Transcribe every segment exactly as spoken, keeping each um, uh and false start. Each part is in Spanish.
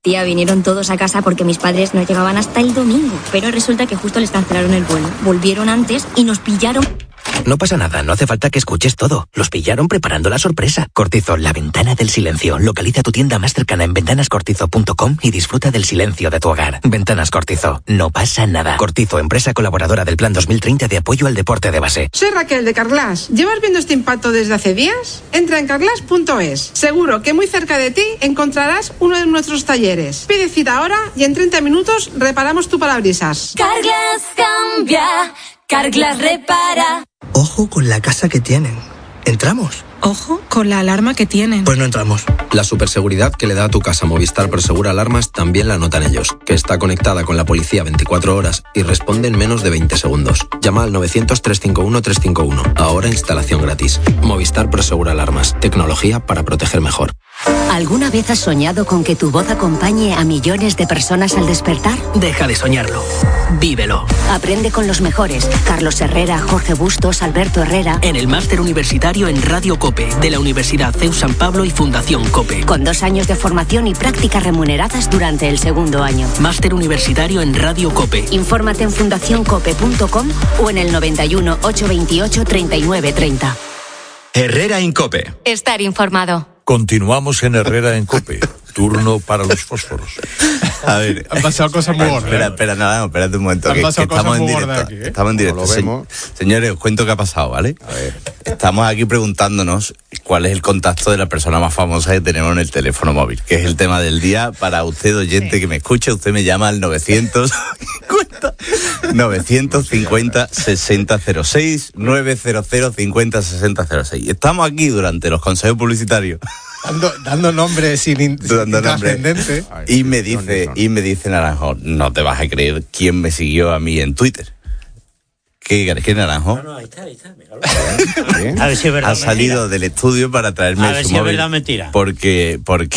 Tía, vinieron todos a casa porque mis padres no llegaban hasta el domingo. Pero resulta que justo les cancelaron el vuelo. Volvieron antes y nos pillaron... No pasa nada, no hace falta que escuches todo. Los pillaron preparando la sorpresa. Cortizo, la ventana del silencio. Localiza tu tienda más cercana en ventanas cortizo punto com y disfruta del silencio de tu hogar. Ventanas Cortizo, no pasa nada. Cortizo, empresa colaboradora del Plan dos mil treinta de apoyo al deporte de base. Soy Raquel de Carglass. ¿Llevas viendo este impacto desde hace días? Entra en carglass punto es. Seguro que muy cerca de ti encontrarás uno de nuestros talleres. Pide cita ahora y en treinta minutos reparamos tu parabrisas. Carglass cambia, Carglass repara. Ojo con la casa que tienen. ¿Entramos? Ojo con la alarma que tienen. Pues no entramos. La superseguridad que le da a tu casa Movistar Prosegura Alarmas también la notan ellos, que está conectada con la policía veinticuatro horas y responde en menos de veinte segundos. Llama al novecientos, trescientos cincuenta y uno, trescientos cincuenta y uno. Ahora instalación gratis. Movistar Prosegura Alarmas. Tecnología para proteger mejor. ¿Alguna vez has soñado con que tu voz acompañe a millones de personas al despertar? Deja de soñarlo. Vívelo. Aprende con los mejores. Carlos Herrera, Jorge Bustos, Alberto Herrera. En el máster universitario en Radio COPE de la Universidad C E U San Pablo y Fundación COPE. Con dos años de formación y prácticas remuneradas durante el segundo año. Máster universitario en Radio COPE. Infórmate en fundación cope punto com o en el noventa y uno, ochocientos veintiocho, treinta y nueve treinta. Herrera en COPE. Estar informado. Continuamos en Herrera en COPE. Turno para los fósforos. A ver, han pasado cosas muy gordas. Espera, espera, nada, espérate un momento. Que, que estamos, en directo, aquí, ¿eh? estamos en directo. Se, señores, os cuento qué ha pasado, ¿vale? A ver. Estamos aquí preguntándonos cuál es el contacto de la persona más famosa que tenemos en el teléfono móvil, que es el tema del día. Para usted, oyente, que me escuche, usted me llama al novecientos cincuenta, novecientos cincuenta, sesenta cero seis, novecientos cincuenta, sesenta cero seis. Estamos aquí durante los consejos publicitarios. Dando, dando nombres sin in, intrascendentes. Y me dice, y me dice Naranjo, no te vas a creer quién me siguió a mí en Twitter. ¿Qué, qué Naranjo? No, no, ahí está, ahí está. A ver si es verdad. Ha salido del estudio para traerme a ver su si móvil. Es verdad mentira. Porque, porque.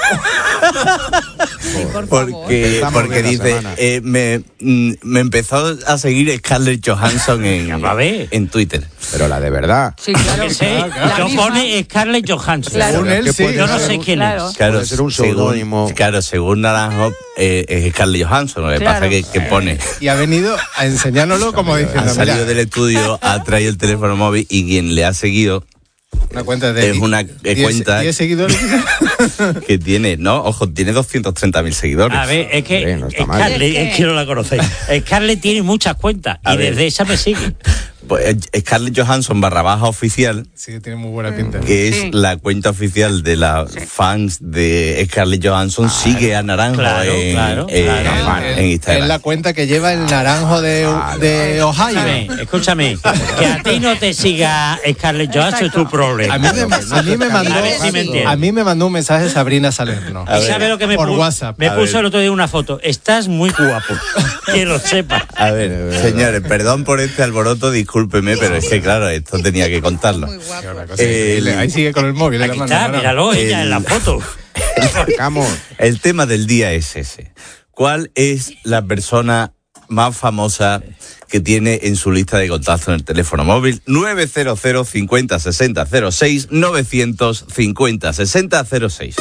Sí, por porque porque dice eh, me, me empezó a seguir Scarlett Johansson en, en Twitter. Pero la de verdad. Sí, claro que sí. Yo pone Scarlett Johansson. Claro. Según él, sí. Yo no sé quién claro. es. Claro, puede ser un seudónimo. Según, claro, según Naranjo eh, es Scarlett Johansson. Lo que claro. pasa es que, que pone. Y ha venido a enseñárnoslo como diciendo. Ha salido mira. del estudio, ha traído el teléfono móvil y quien le ha seguido. Una cuenta de es una eh, diez, cuenta diez seguidores que tiene, no, ojo, tiene doscientos treinta mil seguidores. A ver, es que no Scarlett, es que no la conocéis. Scarlett tiene muchas cuentas A y ver. desde esa me sigue. Pues Scarlett Johansson barra baja oficial. Sí, tiene muy buena pinta. Que es sí. la cuenta oficial de las sí. fans de Scarlett Johansson. Ah, sigue a Naranjo claro, en, claro, en, claro. en Instagram. Es la cuenta que lleva el Naranjo de, claro. de Ohio. Escúchame, escúchame, que a ti no te siga Scarlett Johansson es tu problema. A mí me, a mí me mandó, a, ver si me a mí me mandó un mensaje Sabrina Salerno. ¿Y sabes lo que me por puso? WhatsApp. Me a puso ver. el otro día una foto. Estás muy guapo. Que lo sepa. A ver, señores, perdón por este alboroto, discúlpeme, pero es que claro, esto tenía que contarlo. Eh, ahí sigue con el móvil. Aquí está, mano. Míralo, ella el, en la foto. El, el tema del día es ese. ¿Cuál es la persona más famosa que tiene en su lista de contactos en el teléfono móvil? novecientos cincuenta, sesenta cero seis, novecientos cincuenta, sesenta cero seis.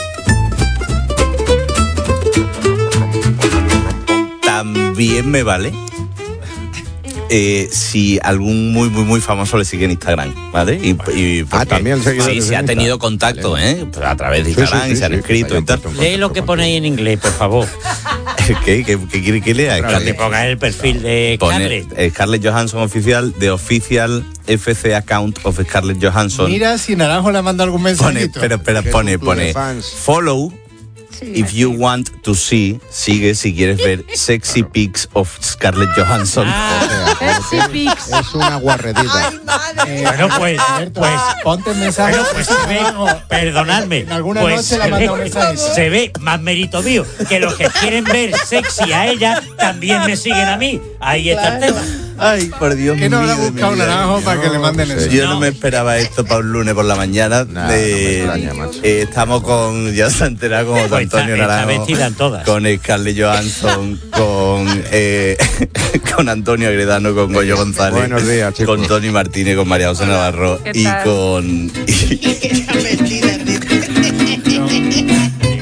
También me vale Eh, si algún muy muy muy famoso le sigue en Instagram, ¿vale? Y, y ah, también sí, se ha tenido contacto, ¿eh? Pues a través de Instagram, sí, sí, sí, y se han sí, escrito sí, y tal. Lee lo que pone ahí en inglés, por favor. ¿Qué? ¿Qué, qué quiere que lea? Pero que ponga el perfil de Scarlett. Pone Scarlett Johansson oficial, de Official F C Account of Scarlett Johansson. Mira si Naranjo le manda algún mensaje. Pone, pero, pero, pone, pone, follow. If you want to see, sigue si quieres ver sexy pics of Scarlett Johansson. Ah, sexy pics. Es una guarretita. Eh, bueno, pues, pues ponte el mensaje. Bueno, pues se ve, perdonadme. En alguna pues noche le manda un mensaje. Se ve más mérito mío que los que quieren ver sexy a ella también me siguen a mí. Ahí está el tema. Ay, por Dios mío. ¿Qué no habrá buscado un Naranjo para que le manden eso? Yo no. no me esperaba esto para un lunes por la mañana. Nah, de, no me extraña, macho. Eh, estamos con, ya se ha enterado como pues Antonio está, Naranjo. Está vestida en todas. Con Scarlett Johansson, con, eh, con Antonio Agredano, con Goyo González. Buenos días, chicos. Con Tony Martínez, con María José Navarro y con... Y,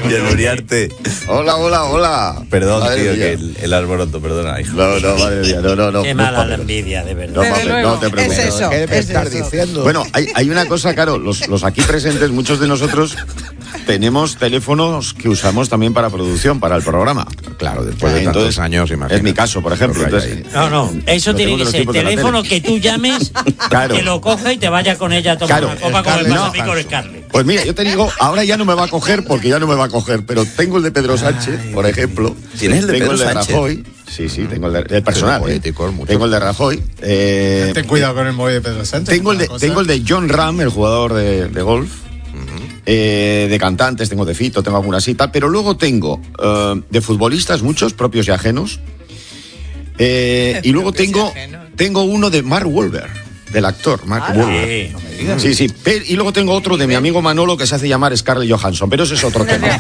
Y el Uriarte. Hola, hola, hola. Perdón, Madre tío, mía. que el, el alboroto, perdona, hijo. No, no, madre mía, no, no, no. Qué no mala papel. la envidia, de verdad. No, papel, no te preocupes. Es eso, ¿Qué me es estás eso. diciendo? Bueno, hay, hay una cosa, claro, los, los aquí presentes, muchos de nosotros tenemos teléfonos que usamos también para producción, para el programa. Claro, después de tantos Entonces, años, imagínate. es mi caso, por ejemplo. Lo que hay Entonces, No, no, eso Lo tiene tengo de que los ser tipos de la teléfono tele. que tú llames, Claro. que lo coja y te vaya con ella a tomar Claro, una copa el como me Carle, pasa no. a mí con el Carle. Pues mira, yo te digo, ahora ya no me va a coger porque ya no me va a coger, pero tengo el de Pedro Sánchez, por ejemplo. ¿Tienes el de tengo Pedro el de Sánchez? Rajoy. Sí, sí, tengo el, de, el personal. Pero ¿eh? poéticos, mucho. Tengo el de Rajoy. eh, Ten cuidado con el móvil de Pedro Sánchez. tengo, el de, una cosa. tengo el de John Ram, el jugador de, de golf. Eh, de cantantes, tengo de Fito, tengo alguna cita, pero luego tengo eh, de futbolistas muchos, propios y ajenos. Eh, y luego tengo, tengo uno de Mark Wahlberg, del actor Mark Wahlberg. Sí, sí. Pe- Y luego tengo otro de mi amigo Manolo que se hace llamar Scarlett Johansson, pero ese es otro tema.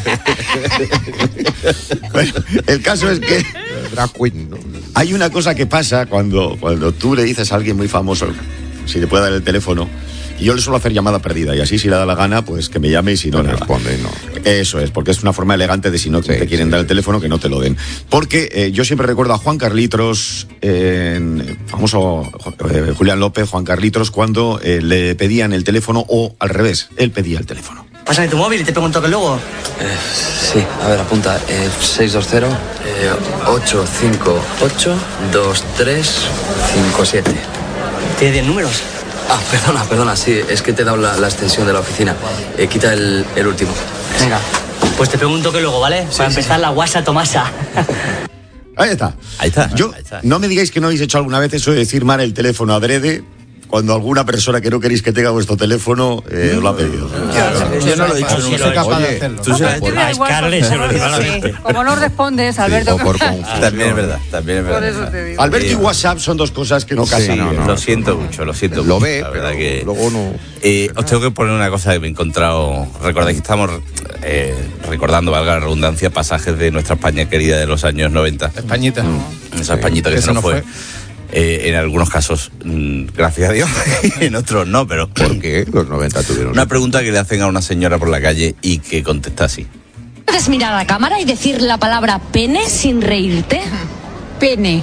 Bueno, el caso es que Drag queen, ¿no? hay una cosa que pasa cuando, cuando tú le dices a alguien muy famoso si le puede dar el teléfono. Y yo le suelo hacer llamada perdida, y así si le da la gana, pues que me llame y si no, No nada. responde, no. Eso es, porque es una forma elegante de si no Sí, te quieren sí, dar el sí. teléfono, que no te lo den. Porque eh, yo siempre recuerdo a Juan Carlitos, eh, en- famoso eh, Julián López, Juan Carlitos, cuando eh, le pedían el teléfono, o al revés, él pedía el teléfono. Pásame tu móvil y te pego un toque luego. Eh, sí, a ver, apunta. Eh, seis dos cero, eh, ocho cinco ocho, dos tres cinco siete. Tiene diez números. Ah, perdona, perdona, sí, es que te he dado la, la extensión de la oficina. Eh, quita el, el último. Venga, pues te pego un toque luego, ¿vale? Para empezar la guasa Tomasa. Ahí está. Ahí está. Yo, Ahí está. no me digáis que no habéis hecho alguna vez eso de decir mal el teléfono adrede, cuando alguna persona que no queréis que tenga vuestro teléfono eh, os lo ha pedido. Yo no lo he dicho nunca. Soy capaz de hacerlo. Tú se lo has Yo hecho. da A igual, Scarlett porque- se lo digo a la sí. gente. Como no respondes, Alberto. o por que- confusión. También es verdad, también es verdad. Por eso te digo. Alberto y Eh, WhatsApp son dos cosas que no casi. no, no. Lo siento mucho, lo siento Lo mucho. ve, la verdad pero que luego no. Eh, os tengo que poner una cosa que me he encontrado. Recordáis que estamos eh, recordando, valga la redundancia, pasajes de nuestra España querida de los años noventa. Españita. Esa Españita que Que se se nos nos fue. Eh, en algunos casos, mm, gracias a Dios, en otros no, pero. ¿Por qué los noventa tuvieron? Una pregunta que le hacen a una señora por la calle y que contesta así. ¿Puedes mirar a la cámara y decir la palabra pene sin reírte? Pene.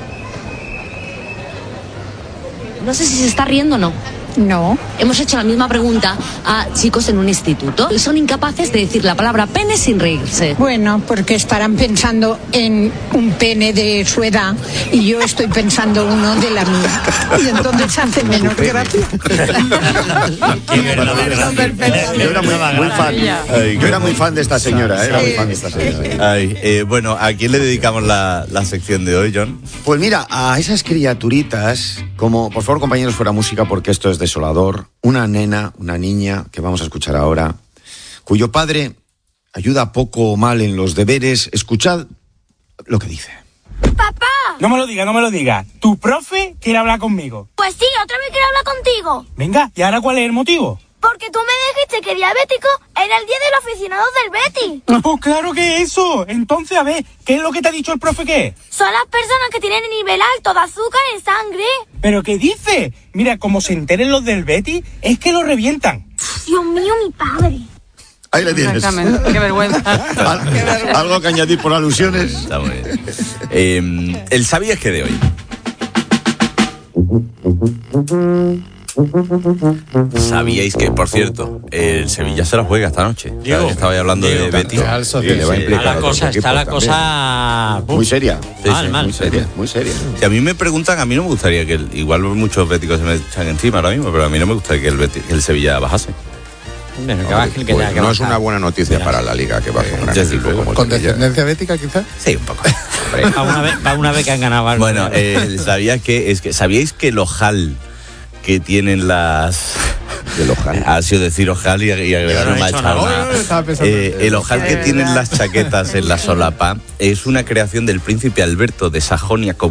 No sé si se está riendo o no. No. Hemos hecho la misma pregunta a chicos en un instituto y son incapaces de decir la palabra pene sin reírse. Bueno, porque estarán pensando en un pene de su edad y yo estoy pensando uno de la mía. Y entonces hace menos gracia. Qué verdadera. Yo era muy, muy fan. Ay, Yo era muy fan de esta señora, eh, era muy fan de esta señora. Ay, eh, bueno, ¿a quién le dedicamos la, la sección de hoy, John? Pues mira, a esas criaturitas, como, por favor, compañeros, fuera música, porque esto es desolador. Una nena, una niña, que vamos a escuchar ahora, cuyo padre ayuda poco o mal en los deberes. Escuchad lo que dice. ¡Papá! No me lo diga, no me lo diga. Tu profe quiere hablar conmigo. Pues sí, otra vez quiero hablar contigo. Venga, ¿y ahora cuál es el motivo? Porque tú me dijiste que diabético era el día del aficionado del Betis. Pues claro que eso. Entonces, a ver, ¿qué es lo que te ha dicho el profe que es? Son las personas que tienen nivel alto de azúcar en sangre. ¿Pero qué dice? Mira, como se enteren los del Betis, es que lo revientan. Dios mío, mi padre. Ahí le tienes. Exactamente, qué vergüenza. Al- ¿Algo que añadir por alusiones? Está muy bien. Eh, el ¿sabías que de hoy? ¿Sabíais que, por cierto, el Sevilla se la juega esta noche? Diego, Estabais hablando Diego, de Betis. Real Sociedad. Y le va a Sí, implicar Está la a otros cosa, está equipos la también. cosa. Muy seria. Sí, Mal, sí, mal. Muy seria, muy seria. Si a mí me preguntan, a mí no me gustaría que el- igual muchos béticos se me echan encima ahora mismo, pero a mí no me gustaría que el, Betis- que el Sevilla bajase. Bueno, que baje, que Pues tenga que no es bajar. una buena noticia para la liga que baje un gran Desde equipo luego. como el Con Sevilla. descendencia bética, quizás. Sí, un poco. Va una vez, va una vez que han ganado algo. Bueno, eh, ¿sabías que, es que, ¿sabíais que el ojal que tienen las... Del ojal. Ha sido decir ojal y, y agregar Yo no he una hecho echar nada. una- No, no, estaba pensando Eh, en- el ojal que tienen las chaquetas en la solapa es una creación del príncipe Alberto de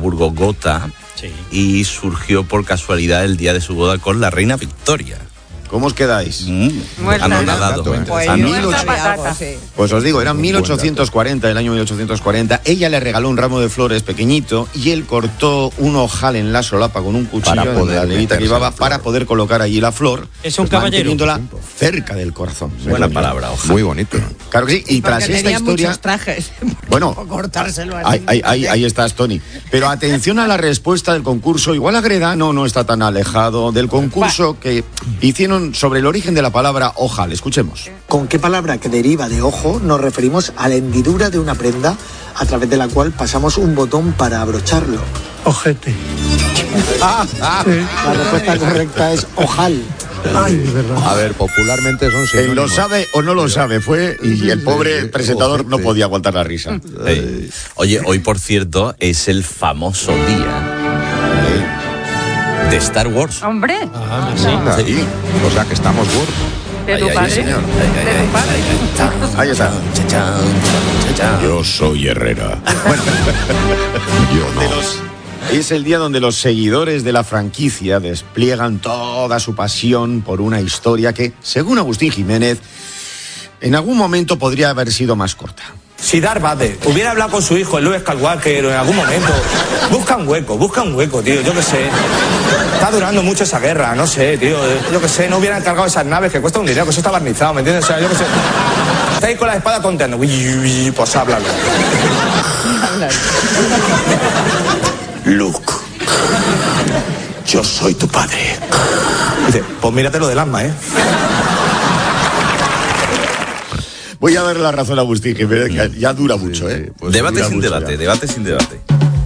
Sajonia-Coburgo-Gotha Sí. y surgió por casualidad el día de su boda con la reina Victoria. ¿Cómo os quedáis? Mm, anonadado. Pues, a mil ocho... pues os digo, eran mil ochocientos cuarenta, el año mil ochocientos cuarenta. Ella le regaló un ramo de flores pequeñito y él cortó un ojal en la solapa con un cuchillo para poder la levita que llevaba para poder colocar allí la flor. Es un pues, caballero. Manteniéndola cerca del corazón. Buena palabra, ojal. Muy bonito. Claro que sí. Y tras Porque esta tenía historia. muchos trajes. Bueno, cortárselo así. Ahí, ahí, ahí, ahí estás, Tony. Pero atención a la respuesta del concurso. Igual Agredano no está tan alejado del concurso que hicieron sobre el origen de la palabra ojal. Escuchemos. ¿Con qué palabra que deriva de ojo nos referimos a la hendidura de una prenda a través de la cual pasamos un botón para abrocharlo? Ojete. Ah, ah, sí. La respuesta correcta es ojal. Ay, de verdad. A ver, popularmente son sinónimos. Él lo sabe o no lo sabe, fue, y el pobre presentador no podía aguantar la risa. Sí. Oye, hoy por cierto es el famoso día de Star Wars. Hombre. Ah, sí. sí. O sea que estamos Wars. ¿De tu padre? ¿De tu padre? Ahí está. Yo soy Herrera. Bueno, yo no. De los... Es el día donde los seguidores de la franquicia despliegan toda su pasión por una historia que, según Agustín Jiménez, en algún momento podría haber sido más corta. Si Darth Vader hubiera hablado con su hijo, el Luke Skywalker, en algún momento, busca un hueco, busca un hueco, tío, yo qué sé. Está durando mucho esa guerra, no sé, tío, yo qué sé, no hubieran cargado esas naves que cuestan un dinero, que eso está barnizado, ¿me entiendes? O sea, yo qué sé. Está ahí con la espada contando, pues háblalo. Luke, yo soy tu padre. Dice, pues míratelo del alma, ¿eh? Voy a darle la razón a Agustín, que ya dura mucho, ¿eh? Pues debate sin mucho debate, ya. debate sin debate.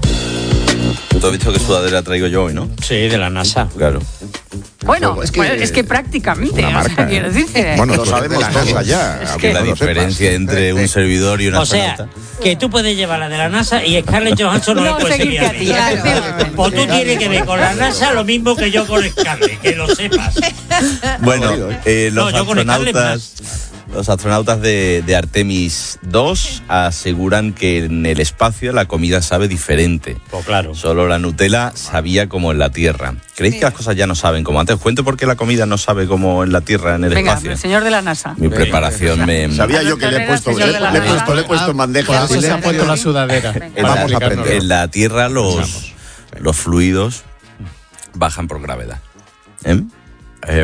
Tú has visto qué sudadera traigo yo hoy, ¿no? Sí, de la NASA. Claro. Bueno, pues es que, bueno, es que prácticamente, o sea, quiero decir. Bueno, lo sabemos todos allá. Es que la diferencia entre un servidor y una O sea, que tú puedes llevar la de la NASA y Scarlett Johansson no, no le puede seguir a a ti. ti. Claro. Pues tú tienes que ver con la NASA lo mismo que yo con Scarlett, que lo sepas. Bueno, eh, los No, yo con Scarlett astronautas... Los astronautas de, de Artemis dos aseguran que en el espacio la comida sabe diferente. Pues claro. Solo la Nutella sabía como en la Tierra. ¿Creéis sí. que las cosas ya no saben como antes? Cuento por qué la comida no sabe como en la Tierra, en el Venga, espacio. El señor de la NASA. Mi preparación me... Sabía yo que le he puesto, le, le he puesto, le he puesto en bandeja. Por eso se ha puesto la sudadera. En la, Vamos a aprender. En la Tierra los, los fluidos bajan por gravedad. ¿Eh? Eh,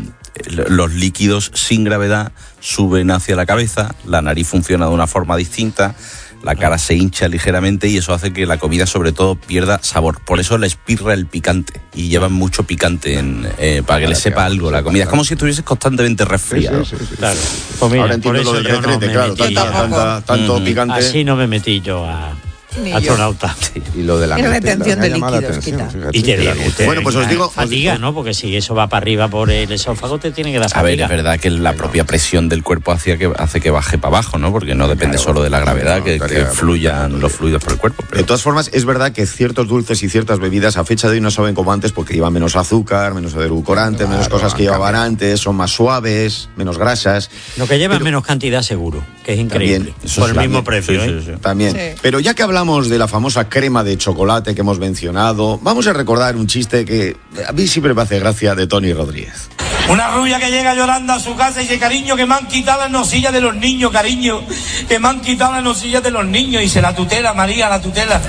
los líquidos sin gravedad suben hacia la cabeza, la nariz funciona de una forma distinta, la cara se hincha ligeramente y eso hace que la comida sobre todo pierda sabor. Por eso les pirra el picante y llevan mucho picante en, eh, para que les sepa algo la comida. Es como si estuvieses constantemente resfriado. Sí, sí, sí, sí. Claro. Pues mira, ahora entiendo lo del retrete, no claro, tanta, tanta, tanto mm. picante. Así no me metí yo a... astronauta. Sí. Y lo de la y retención de líquidos, quita. Y te, te, te, bueno, pues os digo... Fatiga, os... ¿no? Porque si eso va para arriba por el esófago, te tiene que dar fatiga. A ver, es verdad que la propia presión del cuerpo hace que, hace que baje para abajo, ¿no? Porque no depende claro, solo de la gravedad, no, que, que fluyan los fluidos por el cuerpo. Pero... De todas formas, es verdad que ciertos dulces y ciertas bebidas a fecha de hoy no saben como antes porque llevan menos azúcar, menos edulcorante, claro, menos cosas que llevaban antes, son más suaves, menos grasas. Lo que lleva pero... menos cantidad seguro, que es increíble. También, por el también, mismo precio, sí, ¿eh? Sí, sí. También. Sí. Pero ya que hablamos de la famosa crema de chocolate que hemos mencionado, vamos a recordar un chiste que a mí siempre me hace gracia de Tony Rodríguez. Una rubia que llega llorando a su casa y dice, cariño, que me han quitado las nosillas de los niños, cariño, que me han quitado las nosillas de los niños. Y dice, la tutela, María, la tutela.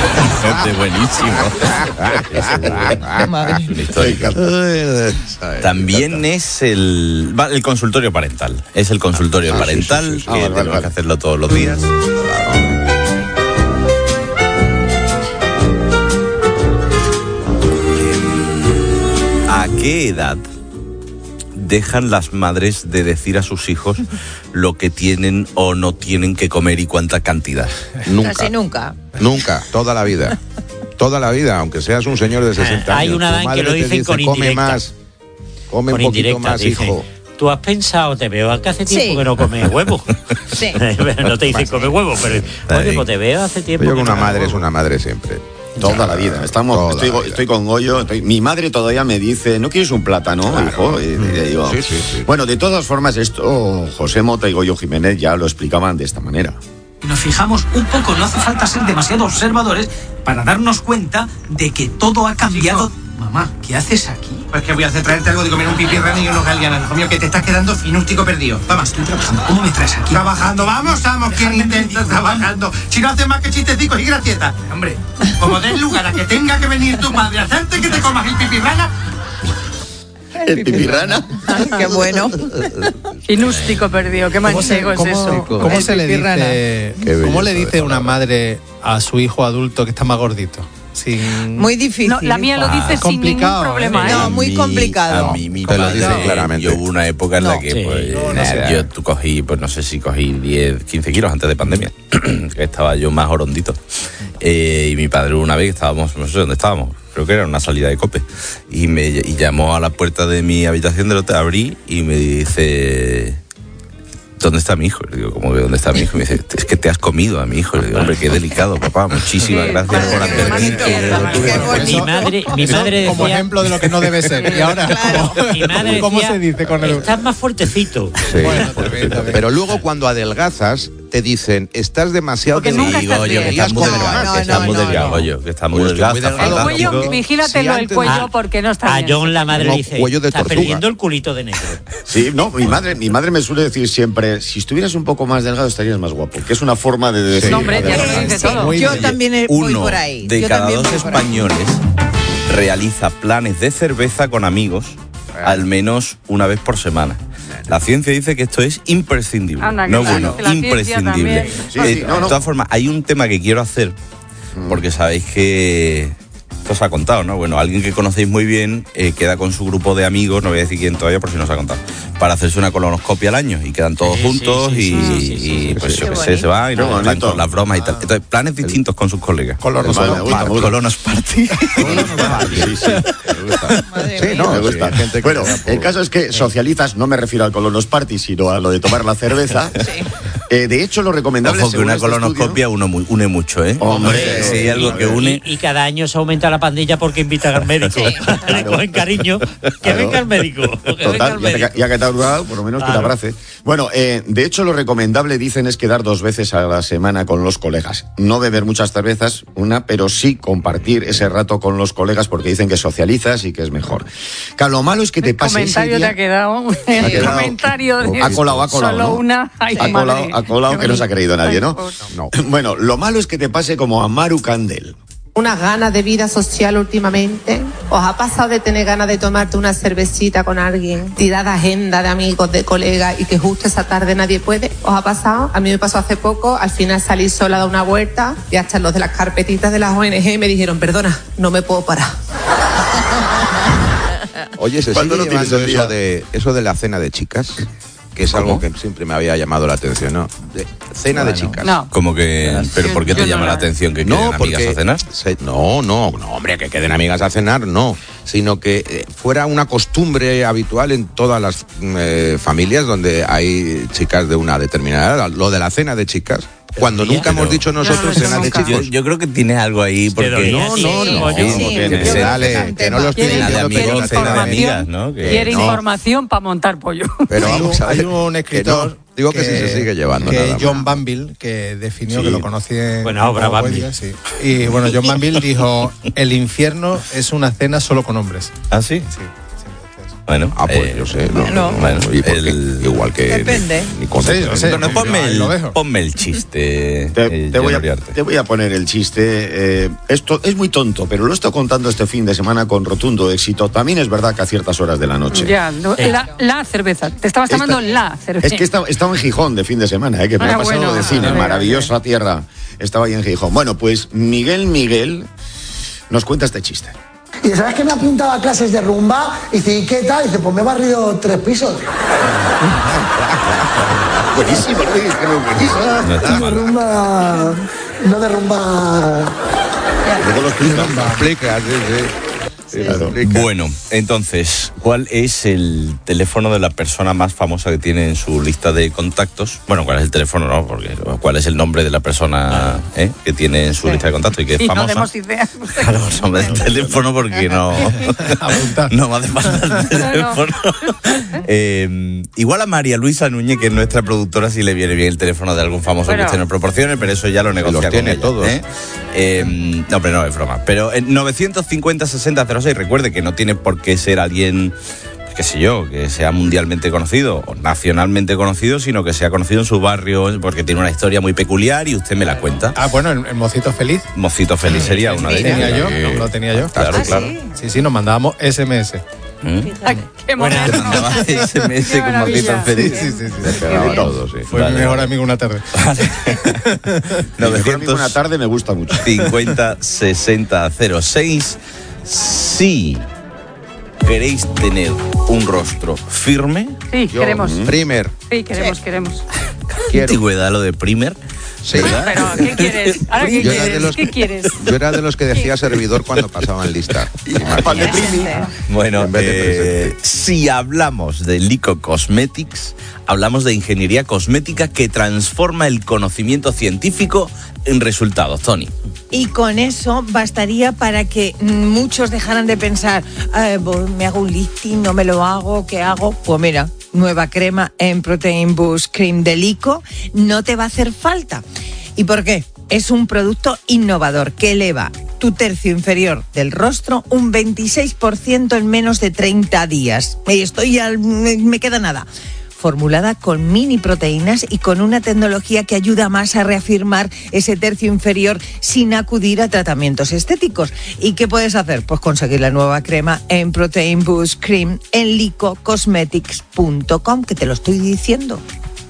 Es buenísimo. También es el, el consultorio parental. Es el consultorio ah, parental, sí, sí, sí, sí. que ah, vale, tenemos vale. que hacerlo todos los días. ¿A qué edad dejan las madres de decir a sus hijos lo que tienen o no tienen que comer y cuánta cantidad? Nunca. Casi nunca. Nunca, toda la vida. Toda la vida, aunque seas un señor de sesenta años. Hay una edad en que lo dicen dice, con come indirecta. Más, come con un poquito más, dicen, hijo. Tú has pensado, te veo que hace tiempo sí. que no comes huevo. Sí. No te dicen come huevo, pero oye, pues te veo hace tiempo Yo que una no madre huevo. es una madre siempre. Toda la vida. Estamos, Toda estoy, la vida. estoy con Goyo. Estoy, mi madre todavía me dice, ¿no quieres un plátano, claro. hijo? Y, y le digo, sí, sí, sí. Bueno, de todas formas, esto José Mota y Goyo Jiménez ya lo explicaban de esta manera. Nos fijamos un poco, no hace falta ser demasiado observadores para darnos cuenta de que todo ha cambiado Mamá, ¿qué haces aquí? Pues que voy a hacer traerte algo de comer un pipirrana y unos galeanas, hijo mío, que te estás quedando finústico perdido. Vamos, estoy trabajando. ¿Cómo me traes aquí? Trabajando, vamos, vamos, ¿quién intenta trabajando? Si no haces más que chistecicos y gracietas. Hombre, como des lugar a que tenga que venir tu padre a hacerte que te comas el pipirrana. ¿El pipirrana? Qué bueno. Finústico perdido, qué manchego es ¿Cómo, eso. ¿cómo El se le pipirrana. dice, ¿cómo le dice una madre a su hijo adulto que está más gordito? Sin... Muy difícil. No, la mía lo dice sin complicado, ningún problema. ¿eh? ¿eh? A muy mí- complicado. A mí, mi Te lo padre, dice claramente. Yo hubo una época en la No. que Sí. pues, No, no nada, sé. yo tú cogí, pues no sé si cogí diez, quince kilos antes de pandemia, que estaba yo más orondito. Eh, y mi padre una vez que estábamos, no sé dónde estábamos, creo que era una salida de Cope, y me y llamó a la puerta de mi habitación del hotel, abrí y me dice... ¿Dónde está mi hijo? Le digo, ¿cómo que dónde está mi hijo? Y me dice, es que te has comido a mi hijo. Le digo, hombre, qué delicado, papá. Muchísimas gracias por advertirme. Mi madre, mi Eso madre decía, como ejemplo de lo que no debe ser. Y ahora, ¿cómo, mi madre ¿cómo decía, se dice con el...? estás más fuertecito. Sí. Pero luego cuando adelgazas te dicen, estás demasiado Porque nunca Digo estás yo, que bien. estás muy No, delgado, no, que estás no, muy no, delgado, no. yo, que estás muy Pues delgado, estoy está muy delgado. El cuello, fantástico. vigílatelo Si el antes- cuello Ah, porque no está A bien. John la madre No, dice, cuello de estás tortuga. perdiendo el culito de negro. Sí, no, mi madre, mi madre me suele decir siempre, si estuvieras un poco más delgado estarías más guapo, que es una forma de decir... No, hombre, ya lo dice todo. Muy Yo bien. también he- voy Uno por ahí. de Yo cada también dos voy por ahí. españoles realiza planes de cerveza con amigos al menos una vez por semana. La ciencia dice que esto es imprescindible. Anda, que no claro, bueno, que la ciencia imprescindible. también. Sí, Eh, sí, no, de no. todas formas, hay un tema que quiero hacer, porque sabéis que esto os ha contado, ¿no? Bueno, alguien que conocéis muy bien eh, queda con su grupo de amigos, no voy a decir quién todavía por si no os ha contado, para hacerse una colonoscopia al año y quedan todos Sí, juntos sí, sí, y, sí, sí, sí, y, pues sí. yo Qué qué sé, se van y Qué nos están bonito. con las bromas y tal. Entonces, planes distintos con sus colegas. Colonos- Vale, me gusta, me gusta. Colonos party. Sí, sí. Madre Sí, mía. no, Me sí, gusta. hay gente que Bueno, le da por- el caso es que socializas, no me refiero al colonos party, sino a lo de tomar la cerveza. Eh, de hecho, lo recomendable Ojo, que según una este colonoscopia estudio- uno mu- une mucho, ¿eh? Hombre, si hay algo que une... Y, y cada año se aumenta la pandilla porque invitan al médico. Le cogen cariño. Que Claro. venga el médico. Que venga Total, el ya, médico. te, ya que te ha durado, por lo menos que te Claro. abrace. Bueno, eh, de hecho, lo recomendable, dicen, es quedar dos veces a la semana con los colegas. No beber muchas cervezas, una, pero sí compartir ese rato con los colegas porque dicen que socializas y que es mejor. Claro, lo malo es que te El pase ese comentario te día... ha quedado. Ha El quedado- comentario de. Ha colado, ha colado, Solo ¿no? una. Ay, ha colado, madre. ha colado Qué que no se ha bonito. creído nadie, Ay, ¿no? por- No. Bueno, lo malo es que te pase como a Maru Candel. Unas ganas de vida social últimamente. ¿Os ha pasado de tener ganas de tomarte una cervecita con alguien, tirar de agenda de amigos, de colegas y que justo esa tarde nadie puede? ¿Os ha pasado? A mí me pasó hace poco, al final salí sola a dar una vuelta y hasta los de las carpetitas de las O N G me dijeron, perdona, no me puedo parar. Oye, ¿se ¿Cuándo sigue lo tienes llevando el eso día? de, eso de la cena de chicas? Que es algo que siempre me había llamado la atención, ¿no? De- cena de chicas. No. Como que... ¿Pero por qué te Yo no llama la- la atención que No, queden amigas porque a cenar? se- no, no, no, hombre, que queden amigas a cenar, no, sino que eh, fuera una costumbre habitual en todas las eh, familias donde hay chicas de una determinada edad, lo de la cena de chicas, cuando Pero- nunca hemos dicho nosotros No, no, eso cena de nunca. chicos. Yo, yo creo que tienes algo ahí porque... Pero No, no, Sí, no, sí, no, sí. que, Yo que creo dale, que es un que no tema. lo estoy Quiere- Cena de diciendo quiere amigos, que cena de información, amigas, ¿no? Que- Quiere no. información para montar pollo. Pero Hay un, vamos a ver, hay un que escritor. no, digo que, sí se sigue llevando. Que nada más. John Banville, que definió, Sí. que lo conocí en. Buena obra, en Banville. Wikipedia, sí. Y bueno, John Banville dijo: el infierno es una cena solo con hombres. ¿Ah, sí? Sí. Bueno, Ah, pues eh, yo sé, no, bueno. bueno, ¿y por qué? el- Igual que Depende. ni, ni con Sí, yo sé. Bueno, ponme Ahí el, lo dejo. ponme el chiste. Te, eh, te voy John a, Uriarte. te voy a poner el chiste. eh, esto es muy tonto, pero lo he estado contando este fin de semana con rotundo éxito. También es verdad que a ciertas horas de la noche. Ya, no, la, la cerveza. Te estabas Esta- tomando la cerveza. Es que estaba, estaba en Gijón de fin de semana, eh, que me Ah, ha pasado bueno. de cine, Ah, maravillosa tierra. Estaba ahí en Gijón. Bueno, pues Miguel Miguel nos cuenta este chiste. Y ¿sabes que me apuntaba a clases de rumba? Y dice, ¿y qué tal? Y dice, pues me he barrido tres pisos. Buenísimo, Luis, que no es buenísimo. No está De mal. rumba... No de rumba... Luego lo explica. explica, sí, sí. Sí, lo explica. Bueno, entonces, ¿cuál es el teléfono de la persona más famosa que tiene en su lista de contactos? Bueno, ¿cuál es el teléfono? No, porque ¿cuál es el nombre de la persona eh, que tiene en su lista de contactos y que es Y no famosa? demos ideas. Claro, el nombre del teléfono porque no, no me hace falta el teléfono. Eh, igual a María Luisa Núñez, que es nuestra productora, si le viene bien el teléfono de algún famoso Bueno. que usted nos proporcione, pero eso ya lo negocia los con tiene ella, todos. ¿eh? Eh, no, pero no, es broma. Pero en novecientos cincuenta, sesenta, cero rosa y recuerde que no tiene por qué ser alguien, qué sé yo, que sea mundialmente conocido o nacionalmente conocido, sino que sea conocido en su barrio porque tiene una historia muy peculiar y usted me la cuenta. Ah, bueno, el, el Mocito Feliz. Mocito Feliz sería una de ellas. Tenía yo, no, lo tenía yo. Claro, ¿Ah, claro. Sí? sí, sí, nos mandábamos ese eme ese. ¿Mm? Qué Te mandaba ese eme ese con Mocito Feliz. Sí, sí, sí. Te pegaba todo, sí. Fue Vale, mi mejor vale. amigo una tarde. Mi mejor amigo una tarde me gusta mucho. cincuenta sesenta cero seis. Si queréis tener un rostro firme. Sí, queremos. Primer. Sí, queremos, queremos. ¿Qué antigüedad lo de primer? Sí. Pero, ¿qué quieres? Ahora, ¿qué Yo era de quieres? los ¿Qué que- quieres? Yo era de los que decía servidor cuando pasaban lista. Bueno, En vez de eh, si hablamos de Lico Cosmetics, hablamos de ingeniería cosmética que transforma el conocimiento científico en resultados, Tony. Y con eso bastaría para que muchos dejaran de pensar, eh, pues me hago un lifting, no me lo hago, ¿qué hago? Pues mira, nueva crema en Protein Boost Cream de Lico no te va a hacer falta. ¿Y por qué? Es un producto innovador que eleva tu tercio inferior del rostro un veintiséis por ciento en menos de treinta días. Y estoy ya, me queda nada. Formulada con mini proteínas y con una tecnología que ayuda más a reafirmar ese tercio inferior sin acudir a tratamientos estéticos. ¿Y qué puedes hacer? Pues conseguir la nueva crema en Protein Boost Cream en lico cosmetics punto com, que te lo estoy diciendo.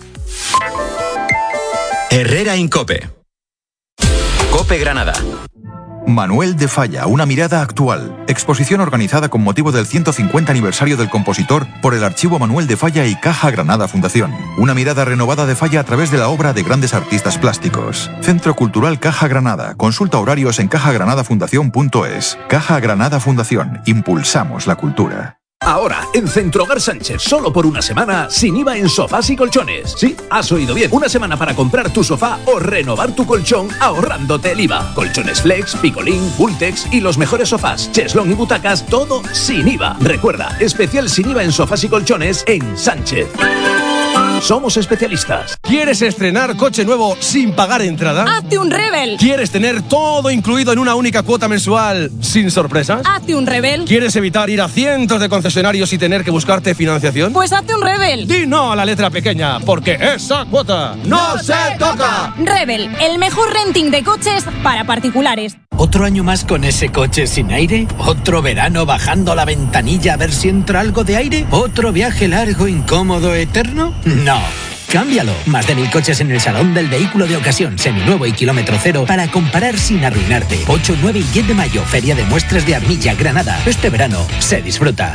Herrera Incope. Cope Granada. Manuel de Falla, una mirada actual. Exposición organizada con motivo del ciento cincuenta aniversario del compositor por el Archivo Manuel de Falla y Caja Granada Fundación. Una mirada renovada de Falla a través de la obra de grandes artistas plásticos. Centro Cultural Caja Granada. Consulta horarios en caja granada fundación punto es. Caja Granada Fundación. Impulsamos la cultura. Ahora, en Centrohogar Sánchez, solo por una semana, sin I V A en sofás y colchones. Sí, has oído bien. Una semana para comprar tu sofá o renovar tu colchón ahorrándote el I V A. Colchones Flex, Picolín, Bultex y los mejores sofás, cheslón y butacas, todo sin I V A. Recuerda, especial sin I V A en sofás y colchones en Sánchez. Somos especialistas. ¿Quieres estrenar coche nuevo sin pagar entrada? ¡Hazte un Rebel! ¿Quieres tener todo incluido en una única cuota mensual sin sorpresas? ¡Hazte un Rebel! ¿Quieres evitar ir a cientos de concesionarios y tener que buscarte financiación? Pues hazte un Rebel. Di no a la letra pequeña, porque esa cuota no se toca. Rebel, el mejor renting de coches para particulares. ¿Otro año más con ese coche sin aire? ¿Otro verano bajando la ventanilla a ver si entra algo de aire? ¿Otro viaje largo, incómodo, eterno? No. Cámbialo. Más de mil coches en el Salón del Vehículo de Ocasión, seminuevo y kilómetro cero para comparar sin arruinarte. ocho, nueve y diez de mayo, Feria de Muestras de Armilla, Granada. Este verano se disfruta.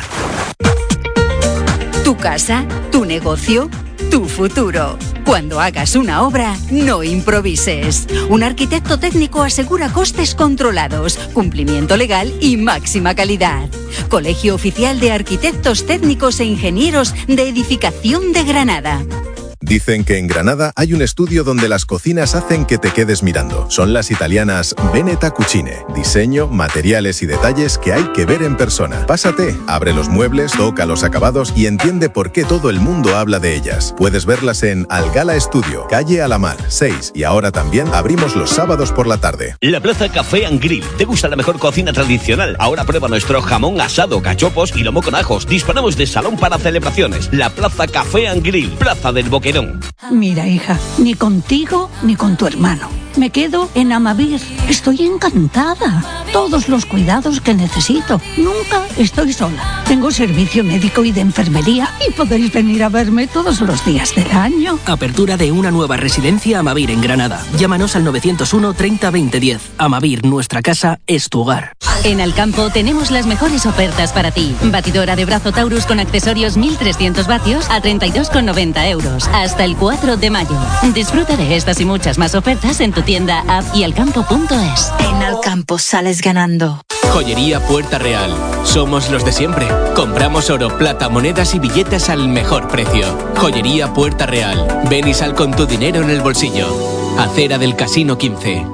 Tu casa, tu negocio, tu futuro. Cuando hagas una obra, no improvises. Un arquitecto técnico asegura costes controlados, cumplimiento legal y máxima calidad. Colegio Oficial de Arquitectos Técnicos e Ingenieros de Edificación de Granada. Dicen que en Granada hay un estudio donde las cocinas hacen que te quedes mirando. Son las italianas Veneta Cucine. Diseño, materiales y detalles que hay que ver en persona. Pásate, abre los muebles, toca los acabados y entiende por qué todo el mundo habla de ellas. Puedes verlas en Algala Estudio, calle Alamar, seis. Y ahora también abrimos los sábados por la tarde. La Plaza Café and Grill. ¿Te gusta la mejor cocina tradicional? Ahora prueba nuestro jamón asado, cachopos y lomo con ajos. Disponemos de salón para celebraciones. La Plaza Café and Grill. Plaza del Boquerón. Mira, hija, ni contigo ni con tu hermano. Me quedo en Amavir. Estoy encantada. Todos los cuidados que necesito. Nunca estoy sola. Tengo servicio médico y de enfermería y podéis venir a verme todos los días del año. Apertura de una nueva residencia Amavir en Granada. Llámanos al novecientos uno treinta veinte diez. Amavir, nuestra casa es tu hogar. En Alcampo tenemos las mejores ofertas para ti. Batidora de brazo Taurus con accesorios mil trescientos vatios a treinta y dos con noventa euros. Hasta el cuatro de mayo. Disfruta de estas y muchas más ofertas en tu tienda, app y alcampo punto es. En Alcampo sales ganando. Joyería Puerta Real. Somos los de siempre. Compramos oro, plata, monedas y billetes al mejor precio. Joyería Puerta Real. Ven y sal con tu dinero en el bolsillo. Acera del Casino quince.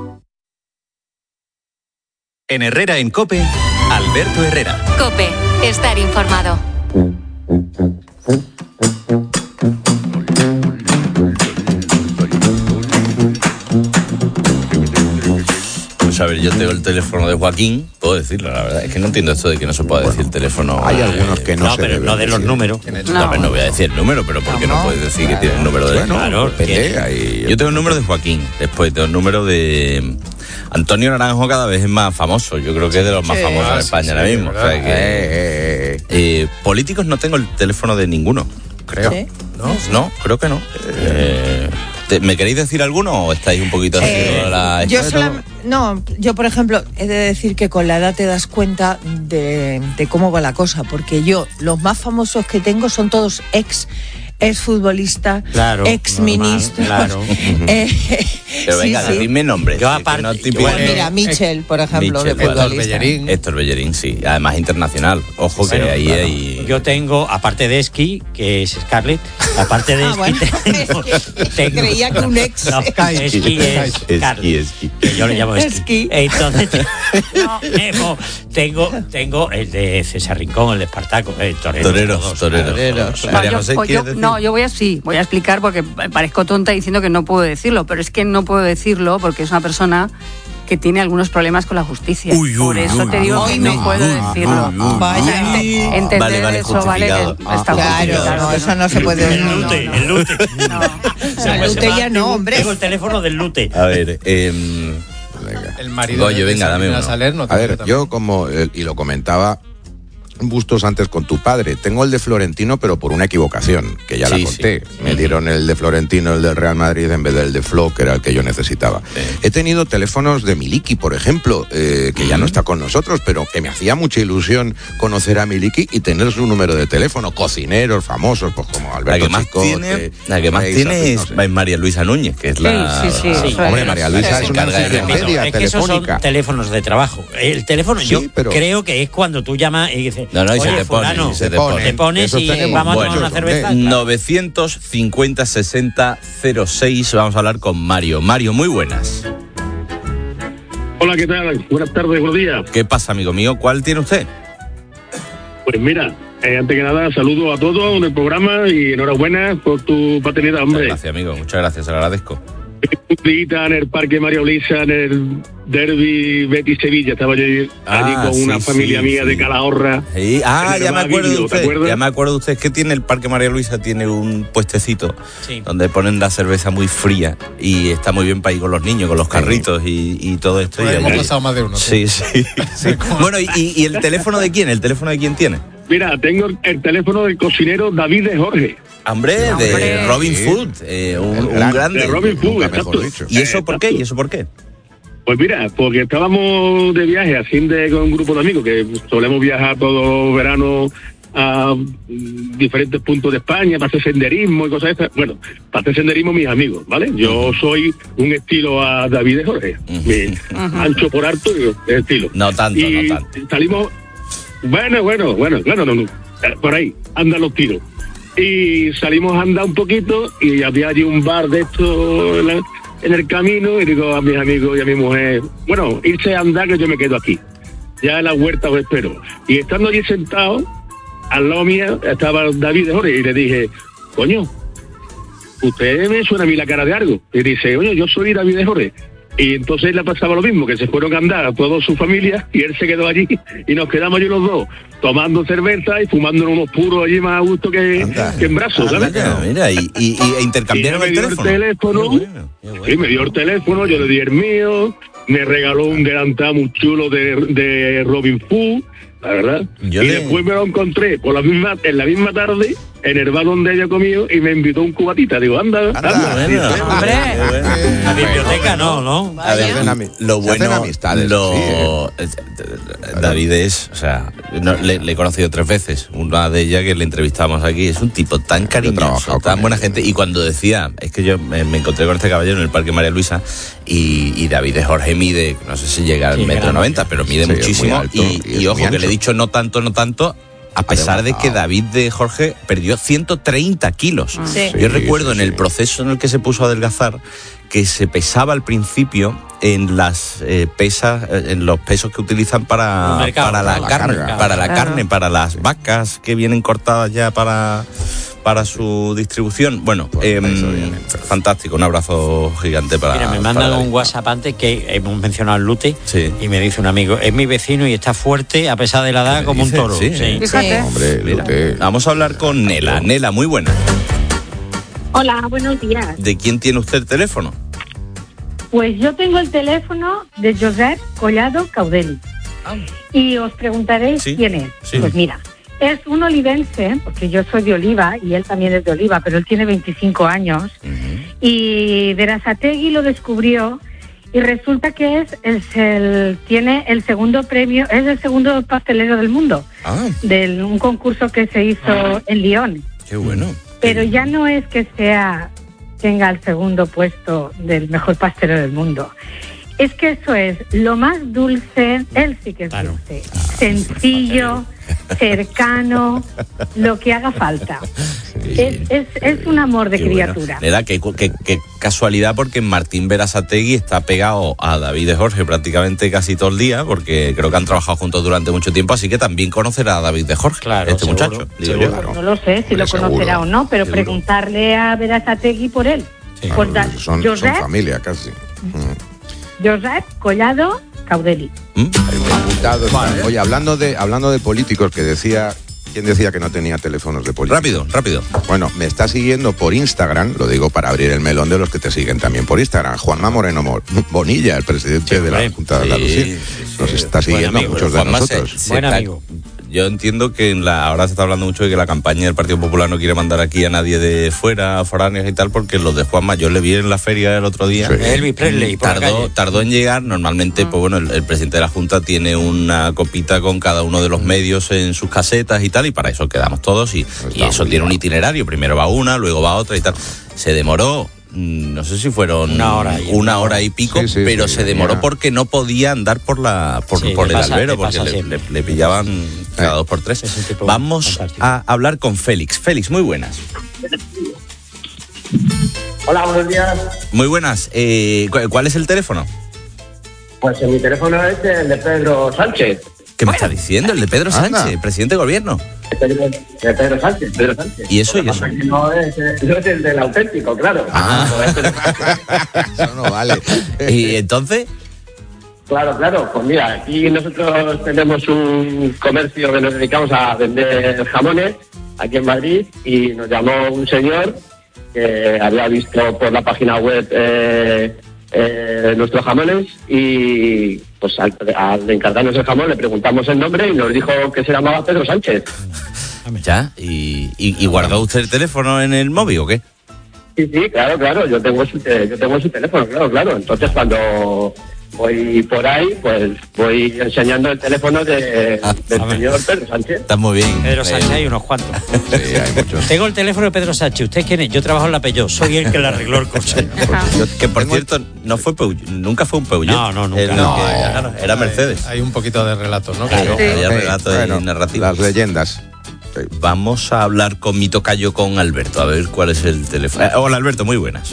En Herrera en Cope, Alberto Herrera. Cope, estar informado. Vamos a ver, yo tengo el teléfono de Joaquín, puedo decirlo, la verdad. Es que no entiendo esto de que no se puede decir el teléfono. Hay algunos que no, No, se pero deben no de los decir. números. No, pero no voy a decir el número, pero ¿por qué no, puedes decir que tiene el número de Bueno, Claro, depende, que- hay- Yo tengo el número de Joaquín, después tengo el número de Antonio Naranjo, cada vez es más famoso. Yo creo que es de los más Sí. famosos Ah, en sí, España sí, ahora mismo. O sea ¿verdad? que, Eh, eh, eh, políticos no tengo el teléfono de ninguno, creo. ¿Sí? ¿No? No, creo que no. Eh, ¿te- ¿Me queréis decir alguno o estáis un poquito así Eh, con la... yo solam- no, yo por ejemplo he de decir que con la edad te das cuenta de, de cómo va la cosa, porque yo los más famosos que tengo son todos ex ex futbolista, Claro, ex normal, ministros. claro. Eh, Pero sí, venga, sí. decidme nombres. Yo sí, que aparte- no yo- típico- Pues mira, Michel, por ejemplo, Michel, de bueno, futbolista. Bellerín. Héctor Bellerín, sí. Además internacional. Ojo que Bueno, ahí claro. hay... Yo tengo, aparte de Esqui, que es Scarlett, aparte de Ah, Esqui, bueno, tengo, es que tengo- creía que un ex. No, Esqui es Scarlett, Esqui. que yo le llamo Esqui. Esqui. Entonces, no, Nemo, tengo, tengo el de César Rincón, el de Espartaco, el torero. Toreros, todos, toreros. toreros. María No, yo- José, pues ¿quieres yo- decir? no, yo voy a sí, voy a explicar porque parezco tonta diciendo que no puedo decirlo, pero es que no puedo decirlo porque es una persona que tiene algunos problemas con la justicia. Uy, uy, Por eso uy, te digo uy, que no uy, puedo uy, decirlo. uy, uy, Vaya. Ente- entender Vale, vale, eso vale que justificado. está Claro, justificado, no, que eso no se puede. El no, lute, no. el lute. No. El lute ya no, hombre. Tengo el teléfono del lute. A ver, eh, venga. El marido Goyo, de venga, dame Sabina uno. Saler no A tiene ver, también. yo como, eh, y lo comentaba Bustos antes con tu padre, tengo el de Florentino pero por una equivocación, que ya Sí, la conté. sí. Me dieron el de Florentino, el del Real Madrid en vez del de Flo, que era el que yo necesitaba. Sí. He tenido teléfonos de Miliki, por ejemplo, eh, que ya no está con nosotros, pero que me hacía mucha ilusión conocer a Miliki y tener su número de teléfono. Cocineros famosos, pues como la Alberto que más Chicote, tiene, la que más Rey, tiene Safin, es, no sé. es María Luisa Núñez, que es la... Sí, sí, sí, la- eso Hombre, es. María Luisa Se es una encarga de Repito, enciclopedia es que esos son telefónica. teléfonos de trabajo. El teléfono, Sí, yo pero- creo que es cuando tú llamas y dices, No, no, y se "Oye, te pone, fulano, y se te pone. te pones Esos y tenemos vamos a tomar muchos, una cerveza. hombre. Claro. novecientos cincuenta sesenta cero seis. Vamos a hablar con Mario. Mario, muy buenas. Hola, ¿qué tal? Buenas tardes, buenos días. ¿Qué pasa, amigo mío? ¿Cuál tiene usted? Pues mira, eh, antes que nada, saludo a todos en el programa y enhorabuena por tu paternidad, Muchas hombre. gracias, amigo. Muchas gracias, se lo agradezco. Un día en el Parque María Luisa, en el Derby Betis Sevilla, estaba yo allí Ah, con sí, una familia sí, mía sí. de Calahorra. Sí. Ah, En el ya me acuerdo de Babilio, ¿te usted. acuerdas? Ya me acuerdo de usted. Es que tiene el Parque María Luisa, tiene un puestecito Sí. donde ponen la cerveza muy fría y está muy bien para ir con los niños, con los carritos y, y todo esto. Pues y hemos allí- pasado más de uno. Sí, sí. sí. Bueno, y, y- y el teléfono de quién? ¿El teléfono de quién tiene? Mira, tengo el teléfono del cocinero David de Jorge. Hombre, de Hombre. Robin Sí. Food, eh, un, El un gran- grande. de Robin Food, Nunca exacto. mejor dicho. ¿Y eso por qué? Exacto. ¿Y eso por qué? Pues mira, porque estábamos de viaje, así de, con un grupo de amigos, que solemos viajar todos los veranos a mm, diferentes puntos de España para hacer senderismo y cosas de esas. Bueno, para hacer senderismo mis amigos, ¿vale? Yo soy un estilo a David de Jorge, mi ancho por alto y estilo. No tanto, y no tanto. salimos, bueno, bueno, bueno, claro, no, no, eh, por ahí, andan los tiros. Y salimos a andar un poquito y había allí un bar de esto en, la- en el camino y digo a mis amigos y a mi mujer, bueno, irse a andar que yo me quedo aquí. Ya en la huerta os espero. Y estando allí sentado, al lado mía estaba David de Jorge y le dije, coño, usted me suena a mí la cara de algo. Y dice, oye, yo soy David de Jorge. Y entonces le pasaba lo mismo, que se fueron a andar a toda su familia y él se quedó allí y nos quedamos allí los dos tomando cerveza y fumando unos puros allí más a gusto que, que en brazos, ¿sabes? Mira, mira, y, y- y- e intercambiaron Y me el dio teléfono. el teléfono, Qué bueno, qué bueno. sí, me dio el teléfono, yo le di el mío, me regaló un delantal muy chulo de, de Robin Food, la verdad. Yo y le- después me lo encontré por la misma, en la misma tarde en el bar donde ella comió y me invitó un cubatita. Digo, anda, anda. Bueno, Hombre. qué bueno. La biblioteca no, ¿no? A ver, Se hacen ami- lo se hacen bueno, amistades, lo, eh, David es, o sea, no, le, le he conocido tres veces. Una de ellas que le entrevistamos aquí, es un tipo tan cariñoso, trabajado tan con buena él. gente. Y cuando decía, es que yo me, me encontré con este caballero en el Parque María Luisa y, y David de Jorge mide, no sé si llega al Sí, metro grande. noventa, pero mide Sí, es muy muchísimo. alto y, y es y muy ojo, que ancho. le he dicho no tanto, no tanto. A pesar de que David de Jorge perdió ciento treinta kilos. Sí. Yo Sí, recuerdo sí, en el sí. proceso en el que se puso a adelgazar que se pesaba al principio en las eh, pesas, eh, en los pesos que utilizan para, El mercado, para la claro, carne, la carga. para la Claro. carne, para las vacas que vienen cortadas ya para, para su distribución. Bueno, eh, fantástico, un abrazo gigante para... Mira, me mandan un WhatsApp antes que hemos mencionado al Lute, sí. Y me dice un amigo, es mi vecino y está fuerte a pesar de la edad como dice? un toro. Sí, sí. Fíjate. Hombre, mira, vamos a hablar con Nela. Nela, muy buena. Hola, buenos días. ¿De quién tiene usted el teléfono? Pues yo tengo el teléfono de Josep Collado Caudelli. Ah. Y os preguntaréis ¿Sí? quién es. Sí. Pues mira, es un olivense, porque yo soy de Oliva y él también es de Oliva, pero él tiene veinticinco años. Uh-huh. Y Berasategui lo descubrió y resulta que es el, el tiene el segundo premio, es el segundo pastelero del mundo, ah. de un concurso que se hizo ah. en Lyon. Qué bueno. Pero ya no es que sea tenga el segundo puesto del mejor pastelero del mundo. Es que eso es lo más dulce, él sí que es claro. dulce, sencillo, cercano, lo que haga falta. Sí, es, es, es un amor de criatura. Bueno. Nela, qué, qué, qué casualidad, porque Martín Berasategui está pegado a David de Jorge prácticamente casi todo el día, porque creo que han trabajado juntos durante mucho tiempo, así que también conocerá a David de Jorge, claro, este seguro, muchacho. Digo yo. Claro. No lo sé si Hombre, lo conocerá seguro, o no, pero seguro. Preguntarle a Berasategui por él. Sí, por da- son, Josep, son familia casi. Mm. Josep Collado Caudelli. ¿Mm? Vale. Oye, hablando de hablando de políticos, que decía, ¿quién decía que no tenía teléfonos de políticos? Rápido, rápido. Bueno, me está siguiendo por Instagram, lo digo para abrir el melón de los que te siguen también por Instagram, Juanma Moreno Bonilla, el presidente sí, de la Junta de Andalucía. Sí, sí, nos está siguiendo a muchos de nosotros. Se, se Buen amigo. Yo entiendo que en la, ahora se está hablando mucho de que la campaña del Partido Popular no quiere mandar aquí a nadie de fuera, foráneos y tal, porque los de Juanma, yo le vi en la feria el otro día. Sí. Elvis Presley, por tardó, tardó en llegar. Normalmente, ah. pues bueno, el, el presidente de la Junta tiene una copita con cada uno de los medios en sus casetas y tal, y para eso quedamos todos. Y, y eso tiene un itinerario. Primero va una, luego va otra y tal. Se demoró. No sé si fueron una hora y, una hora y pico, sí, sí, pero sí, se demoró ya. porque no podía andar por la por, sí, por el pasa, albero, porque le, le, le pillaban cada dos por tres. Vamos fantástico. a hablar con Félix. Félix, muy buenas. Hola, buenos días. Muy buenas. Eh, ¿Cuál es el teléfono? Pues mi teléfono es el de Pedro Sánchez. ¿Qué me está diciendo? El de Pedro Sánchez, Anda. presidente de gobierno. De Pedro Sánchez, Pedro Sánchez. ¿Y eso y eso? No es, no es el del auténtico, claro. Ah. Eso no vale. ¿Y entonces? Claro, claro. Pues mira, aquí nosotros tenemos un comercio que nos dedicamos a vender jamones aquí en Madrid y nos llamó un señor que había visto por la página web eh, eh, nuestros jamones y pues al, al encargarnos el jamón le preguntamos el nombre y nos dijo que se llamaba Pedro Sánchez. ¿Ya? ¿Y, y, y guardó usted el teléfono en el móvil o qué? Sí, sí, claro, claro, yo tengo su, yo tengo su teléfono, claro, claro. Entonces cuando voy por ahí, pues voy enseñando el teléfono de, ah, del señor Pedro Sánchez. Está muy bien. Pedro Sánchez hay unos cuantos. Sí, hay muchos. Tengo el teléfono de Pedro Sánchez. ¿Usted quién es? Yo trabajo en la Peugeot. Soy el que le arregló el coche. Que por cierto, no fue Peugeot, nunca fue un Peugeot. No, no, nunca. El, no, que, no, era Mercedes. Hay, hay un poquito de relato, ¿no? Claro, sí. Hay relato bueno, y narrativa. Las leyendas. Sí. Vamos a hablar con mi tocayo, con Alberto, a ver cuál es el teléfono. Eh, hola Alberto, muy buenas.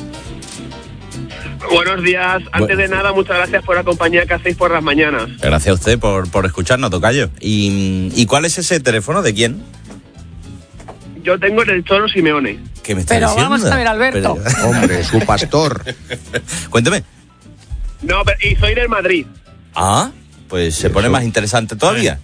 Buenos días. Antes bueno. de nada, muchas gracias por la compañía que hacéis por las mañanas. Gracias a usted por, por escucharnos, tocayo. ¿Y, ¿Y cuál es ese teléfono? ¿De quién? Yo tengo el del Cholo Simeone. ¿Qué me está Pero diciendo? vamos a ver, Alberto. Pero, hombre, su pastor. Cuénteme. No, pero, y soy del Madrid. Ah, pues se pone más interesante todavía.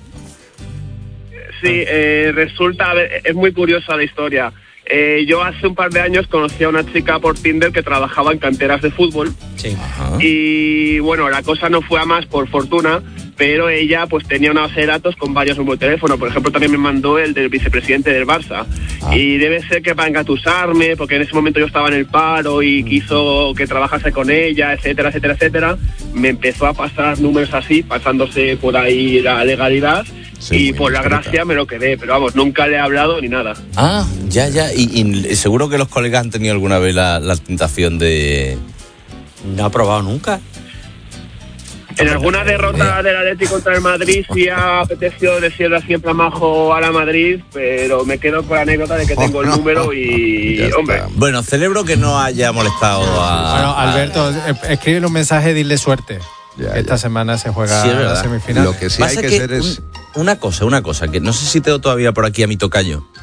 Sí, eh, resulta, a ver, es muy curiosa la historia. Eh, yo hace un par de años conocí a una chica por Tinder que trabajaba en canteras de fútbol. Sí. Ajá. Y bueno, la cosa no fue a más por fortuna, pero ella pues tenía una base de datos con varios números de teléfono. Por ejemplo, también me mandó el del vicepresidente del Barça. Ah. Y debe ser que para engatusarme, porque en ese momento yo estaba en el paro y mm. quiso que trabajase con ella, etcétera, etcétera, etcétera. Me empezó a pasar números así, pasándose por ahí la legalidad. Sí, y por la gracia me lo quedé, pero vamos, nunca le he hablado ni nada. Ah, ya, ya. Y, y seguro que los colegas han tenido alguna vez la, la tentación de... No ha probado nunca. En alguna derrota del Atlético contra el Madrid sí ha apetecido decirle siempre a Majo a la Madrid, pero me quedo con la anécdota de que tengo oh, el número no. y, hombre... Bueno, celebro que no haya molestado a... Bueno, Alberto, a... escribe un mensaje, dile suerte. Ya, Esta ya. semana se juega sí, la semifinal. Lo que sí Pasa hay que, que hacer es... Un, una cosa, una cosa, que no sé si tengo todavía por aquí a mi tocayo.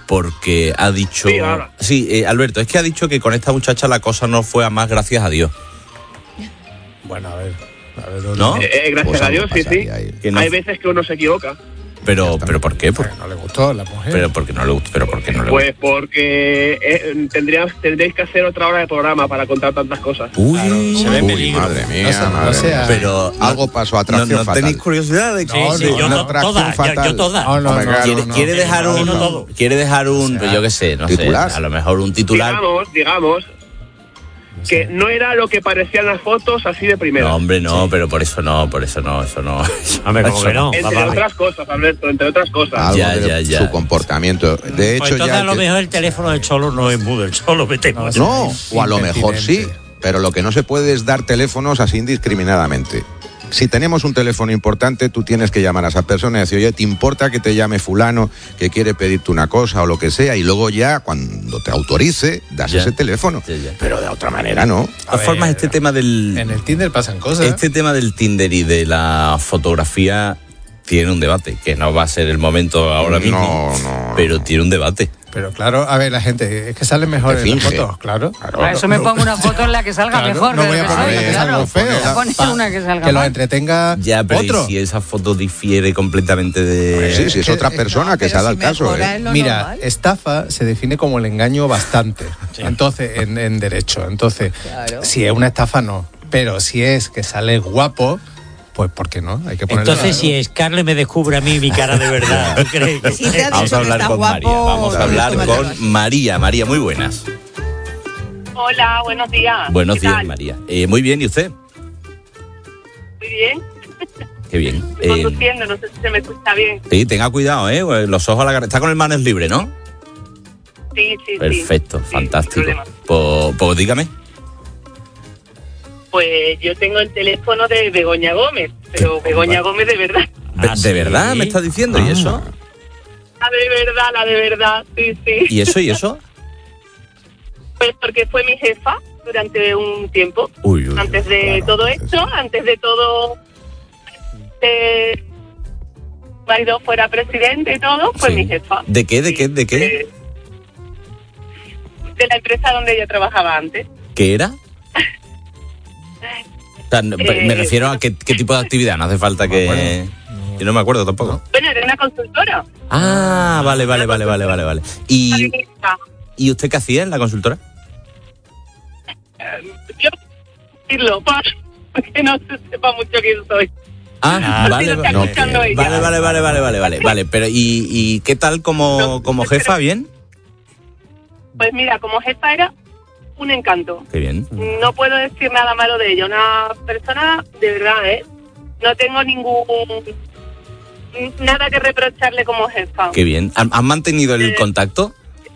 porque ha dicho... Sí, ahora. Sí, eh, Alberto, es que ha dicho que con esta muchacha la cosa no fue a más, gracias a Dios. Bueno, a ver. A ver ¿No? Eh, eh, gracias Pues a algo Dios, sí, sí. pasaría ahí. Que no- Hay veces que uno se equivoca. Pero, pero ¿por qué? Por- No le gustó la mujer. pero porque no le gusta, pero porque no le Pues porque eh, tendrías, tendréis que hacer otra hora de programa para contar tantas cosas. Uy, se ve en Uy, peligro. madre mía, No sea- madre no sea- mía. Pero algo pasó, ¿No, atracción no fatal. tenéis curiosidad de que Sí, sí, yo una to- atracción todas, yo, fatal. yo todas. No, no, Hombre, no, claro, quiere, no. quiere dejar no, un no todo. quiere dejar un O sea, yo qué sé, no titular. sé, a lo mejor un titular. Digamos, digamos, que no era lo que parecían las fotos así de primera. No, hombre, no, pero por eso no, por eso no, eso no. Hombre, como eso que no. Entre Vale. otras cosas, Alberto, entre otras cosas. Algo Ya, de ya, ya. su comportamiento. De Pues hecho, entonces ya a lo que- mejor el teléfono del Cholo no es mudo, el Cholo metemos. no, o a lo mejor sí, Impertinente. pero lo que no se puede es dar teléfonos así indiscriminadamente. Si tenemos un teléfono importante, tú tienes que llamar a esa persona y decir, oye, ¿te importa que te llame fulano que quiere pedirte una cosa o lo que sea? Y luego ya, cuando te autorice, das Ya. ese teléfono. Ya, ya. Pero de otra manera no. De todas formas, este tema del En el Tinder pasan cosas. este tema del Tinder y de la fotografía tiene un debate, que no va a ser el momento ahora No, mismo, no, pero no. tiene un debate. Pero claro, a ver, la gente, es que salen mejor Te en las finge. fotos, claro. Para eso me pongo una foto en la que salga Claro, mejor. no de voy lo a que poner soy, que claro. salga feo. Voy a poner Pa- una que salga que lo mal. entretenga Ya, pero otro. ¿y si esa foto difiere completamente de Pues sí, si es que- otra persona que se ha dado el caso. ¿eh? Mira, estafa se define como el engaño bastante. Entonces, en, en derecho. Entonces, Claro. si es una estafa, no. Pero si es que sale guapo, pues ¿por qué no? Hay que ponerle. Entonces, si es Scarlett me descubre a mí mi cara de verdad, ¿tú crees que Si te ha Vamos dicho a que hablar está con guapo, María, vamos a no, hablar no, con María. María, muy buenas. Hola, buenos días. Buenos ¿Qué días, tal? María. Eh, muy bien, ¿y usted? Muy bien. Qué bien. Estoy Eh, conduciendo, no sé si se me escucha bien. sí, tenga cuidado, ¿eh? Los ojos a la cara. Está con el manos libre, ¿no? Sí, sí, Perfecto, sí. fantástico. sin problema. Pues, pues dígame. Pues yo tengo el teléfono de Begoña Gómez, pero Begoña Gómez de verdad. ¿De, Ah, de sí. verdad me está diciendo? ¿Y eso? La de verdad, la de verdad, sí, sí. ¿Y eso? ¿Y eso? Pues porque fue mi jefa durante un tiempo. Uy, uy, Antes de claro, todo entonces- esto, antes de todo, de marido fuera presidente y todo, fue Sí. mi jefa. ¿De qué? ¿De qué? ¿De qué? De, de la empresa donde ella trabajaba antes. ¿Qué era? O sea, no, Eh, me refiero a qué, qué tipo de actividad. No hace falta que... Yo no me acuerdo tampoco. Bueno, era una consultora. Ah, vale, vale, vale, vale, vale, vale. ¿Y, Feminista. ¿Y usted qué hacía en la consultora? Yo decirlo para que no se sepa mucho quién soy. Ah, Ah, vale, sí, lo está vale, escuchando ella. vale, vale, vale, vale, vale, vale, vale. Pero ¿y, y qué tal como, como jefa? ¿Bien? Pues mira, como jefa era un encanto. Qué bien. No puedo decir nada malo de ella. Una persona de verdad, ¿eh? No tengo ningún... nada que reprocharle como jefa. Qué bien. ¿Han, han mantenido el Eh, contacto?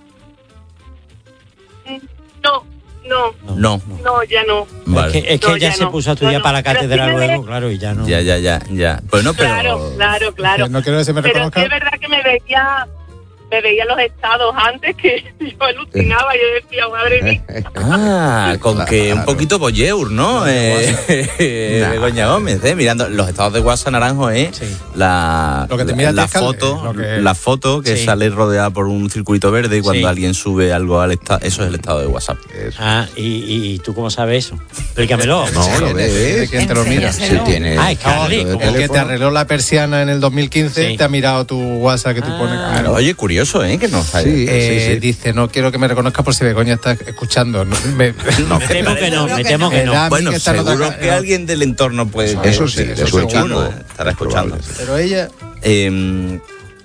No, no, No. no, ya no. Vale. Es que, es que No, ella ya se no. puso a estudiar No, no. para la Pero cátedra sí me luego, ve- claro, y ya no. Ya, ya, ya, ya. Bueno, pero... Claro, claro, claro. No quiero que se me Pero sí reconozca. es verdad que me veía... Me veía los estados antes que yo alucinaba, yo decía, madre mía. Ah, con que un poquito voyeur, ¿no? Eh, Nah. Begoña Gómez, ¿eh? Mirando los estados de WhatsApp naranjo, ¿eh? La, Lo que te la- mira la a ti, Calde, foto, lo que- la foto que Sí. sale rodeada por un circuito verde y cuando Sí. alguien sube algo al estado, eso es el estado de WhatsApp. Eso. Ah, ¿y, y tú cómo sabes eso? Explícamelo. No, lo ves. ¿Quién te lo mira? Sí, Enséñaselo. tiene. Ah, es Carly, el como- El que te teléfono. arregló la persiana en el dos mil quince Sí. te ha mirado tu WhatsApp que tú Ah. pones. Claro. Oye, curioso, ¿eh? Que no sabe. Sí, Eh, sí, sí. Dice, no quiero que me reconozca por si Begoña está escuchando. No, me- No, Me temo que no, Seguro me que temo no. que Me da no. a mí bueno, que está en otra seguro ca- que alguien del entorno puede... Eso sí, de eso su seguro. equipo. Estará escuchando. Pero ella... Eh,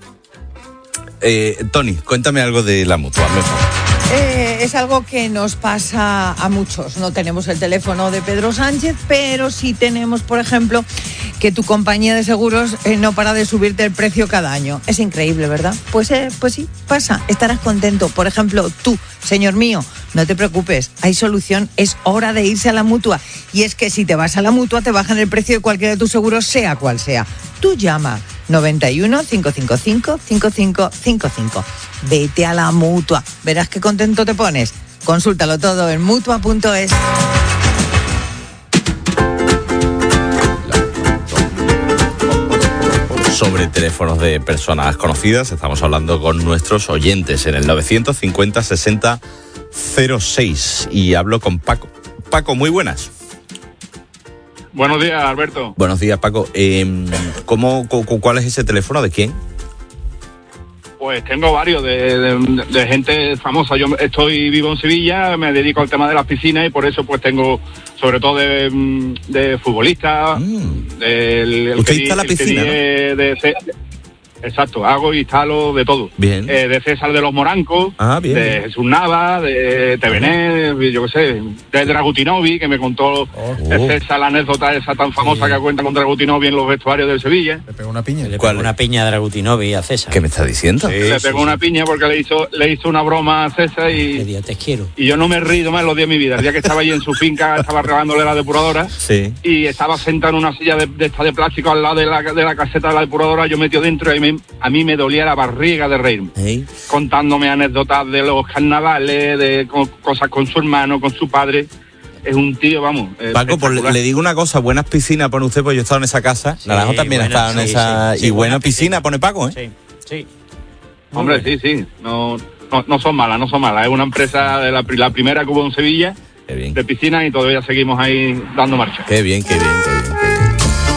eh, Tony, cuéntame algo de la mutua, mejor. Eh, es algo que nos pasa a muchos. No tenemos el teléfono de Pedro Sánchez, pero sí tenemos, por ejemplo, que tu compañía de seguros eh, no para de subirte el precio cada año. Es increíble, ¿verdad? Pues, eh, pues sí, pasa. Estarás contento. Por ejemplo, tú, señor mío, no te preocupes. Hay solución. Es hora de irse a la Mutua. Y es que si te vas a la Mutua, te bajan el precio de cualquiera de tus seguros, sea cual sea. Tú llama noventa y uno, cinco cinco cinco, cinco cinco cinco cinco. Vete a la Mutua. Verás qué contento te pones. Consúltalo todo en mutua punto es. sobre teléfonos de personas conocidas. Estamos hablando con nuestros oyentes en el novecientos cincuenta sesenta cero seis y hablo con Paco. Paco, muy buenas. Buenos días, Alberto. Buenos días, Paco. Eh, ¿cómo, cu, ¿Cuál es ese teléfono? ¿De quién? Pues tengo varios de, de, de gente famosa. Yo estoy vivo en Sevilla, me dedico al tema de las piscinas y por eso pues tengo sobre todo de, de futbolistas. Mm. Del, el ¿Usted que, instala el piscina, que, no? de, de, de, exacto, hago y instalo de todo. Bien. Eh, de César de los Morancos, ah, bien, de bien. Jesús Nava, de Tevenet, yo qué sé, de Dragutinovi, que me contó oh. César la anécdota esa tan famosa sí. que cuenta con Dragutinovi en los vestuarios del Sevilla. Le pegó una piña. Le pegó una piña a Dragutinovi a César. ¿Qué me está diciendo? Sí, le pegó sí, una sí. piña porque le hizo le hizo una broma a César y... Día, te quiero. Y yo no me he reído más los días de mi vida. El día que estaba allí en su finca, estaba regándole la depuradora sí. y estaba sentado en una silla de, de esta de plástico al lado de la, de la caseta de la depuradora, yo metido dentro y me, a mí me dolía la barriga de reírme. ¿Eh? Contándome anécdotas de los carnavales, de co- cosas con su hermano, con su padre. Es un tío, vamos. Paco, pues le, le digo una cosa, buenas piscinas pone usted, pues yo he estado en esa casa. Sí, Naranjo también ha estado en sí, esa. Sí, sí, y buena, buena piscina, piscina pone Paco, ¿eh? Sí, sí. Hombre, sí, sí. No, no, no son malas, no son malas. Es una empresa de la, la primera que hubo en Sevilla, de piscina, y todavía seguimos ahí dando marcha. Qué bien, qué bien, qué bien, qué bien.